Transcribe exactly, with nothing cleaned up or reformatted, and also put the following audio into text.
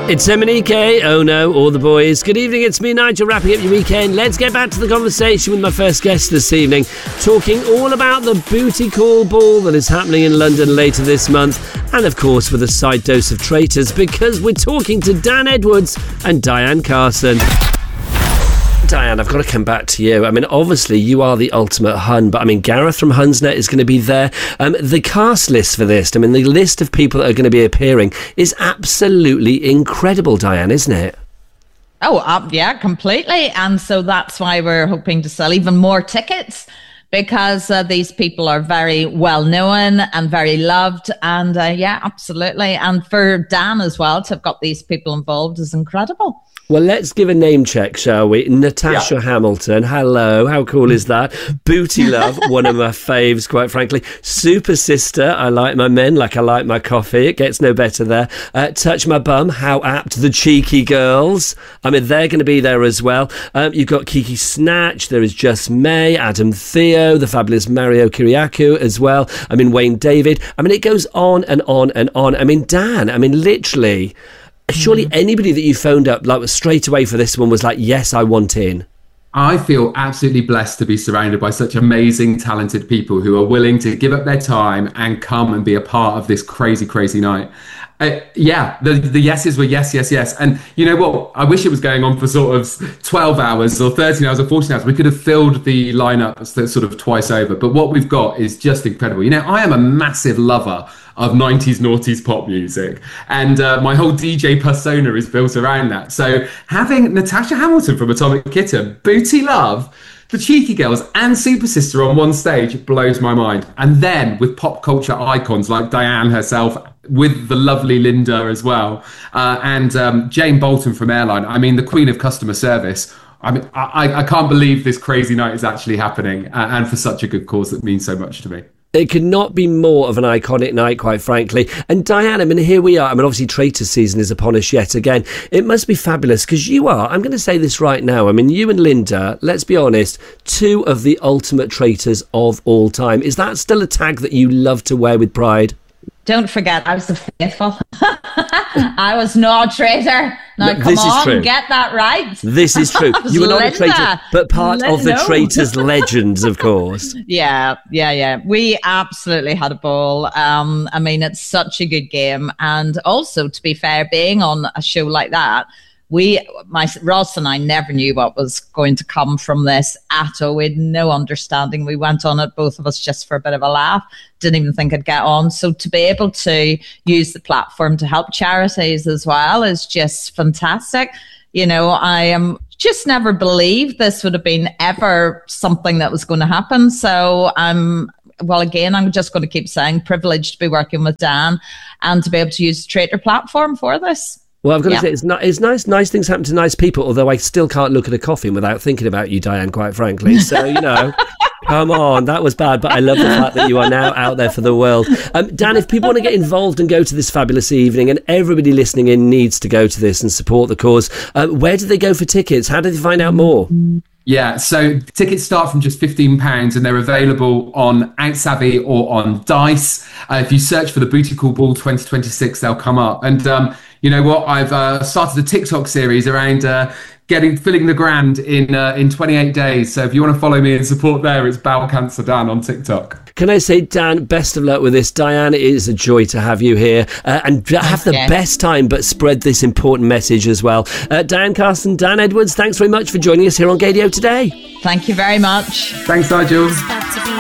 It's Emanike, oh no, all the boys. Good evening, it's me, Nigel, wrapping up your weekend. Let's get back to the conversation with my first guest this evening, talking all about the Booty Call Ball that is happening in London later this month, and of course with a side dose of traitors, because we're talking to Dan Edwards and Diane Carson. Diane, I've got to come back to you. I mean, obviously, you are the ultimate Hun, but I mean, Gareth from Hunsnet is going to be there. Um, the cast list for this, I mean, the list of people that are going to be appearing is absolutely incredible, Diane, isn't it? Oh, uh, yeah, completely. And so that's why we're hoping to sell even more tickets, because uh, these people are very well known and very loved. And uh, yeah, absolutely. And for Dan as well, to have got these people involved is incredible. Well, let's give a name check, shall we? Natasha yeah. Hamilton. Hello. How cool is that? Booty Love, one of my faves, quite frankly. Super Sister. I like my men like I like my coffee. It gets no better there. Uh, Touch My Bum. How apt. The Cheeky Girls. I mean, they're going to be there as well. Um, you've got Kiki Snatch. There is Just May. Adam Theo. The fabulous Mario Kiriakou as well. I mean, Wayne David. I mean, it goes on and on and on. I mean, Dan, I mean, literally... Surely anybody that you phoned up like straight away for this one was like, yes, I want in. I feel absolutely blessed to be surrounded by such amazing, talented people who are willing to give up their time and come and be a part of this crazy, crazy night. Uh, yeah, the, the yeses were yes, yes, yes. And you know what? I wish it was going on for sort of twelve hours or thirteen hours or fourteen hours. We could have filled the lineups sort of twice over. But what we've got is just incredible. You know, I am a massive lover of nineties noughties pop music, and uh, my whole D J persona is built around that. So having Natasha Hamilton from Atomic Kitten, Booty Love, the Cheeky Girls and Super Sister on one stage blows my mind. And then with pop culture icons like Diane herself, with the lovely Linda as well, uh, and um, Jane Bolton from Airline. I mean, the queen of customer service. I mean, I, I can't believe this crazy night is actually happening, uh, and for such a good cause that means so much to me. It could not be more of an iconic night, quite frankly. And Diane, I mean, here we are. I mean, obviously, Traitors season is upon us yet again. It must be fabulous because you are, I'm going to say this right now. I mean, you and Linda, let's be honest, two of the ultimate traitors of all time. Is that still a tag that you love to wear with pride? Don't forget, I was the faithful. I was no traitor. Now, no, come this on, is true. Get that right. This is true. You were not Linda. a traitor, but part Linda. of the traitors' legends, of course. Yeah, yeah, yeah. We absolutely had a ball. Um, I mean, it's such a good game. And also, to be fair, being on a show like that, We, my Ross and I never knew what was going to come from this at all. We had no understanding. We went on it, both of us, just for a bit of a laugh. Didn't even think I'd get on. So to be able to use the platform to help charities as well is just fantastic. You know, I am just never believed this would have been ever something that was going to happen. So I'm, well, again, I'm just going to keep saying privileged to be working with Dan and to be able to use the Traitor platform for this. Well, I've got to yeah. say, it's, not, it's nice nice things happen to nice people, although I still can't look at a coffin without thinking about you, Diane, quite frankly. So, you know, come on, that was bad, but I love the fact that you are now out there for the world. Um, Dan, if people want to get involved and go to this fabulous evening, and everybody listening in needs to go to this and support the cause, uh, where do they go for tickets? How do they find out more? Yeah, so tickets start from just fifteen pounds and they're available on OutSavvy or on Dice. Uh, if you search for the Booty Call Ball twenty twenty-six, they'll come up. And um, you know what? I've uh, started a TikTok series around uh, getting filling the grand in uh, in twenty-eight days. So if you want to follow me and support there, it's Bowel Cancer Dan on TikTok. Can I say, Dan, best of luck with this. Diane, it is a joy to have you here uh, and have the yeah. best time, but spread this important message as well. Uh, Diane Carson, Dan Edwards, thanks very much for joining us here on Gaydio today. Thank you very much. Thanks, Nigel.